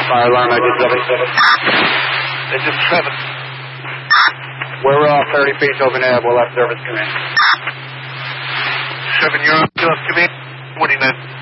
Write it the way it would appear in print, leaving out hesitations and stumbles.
Fire alarm, I just got it. Engine 7. We're 30 feet over there. We'll have service come in. 7, you're on command. 29.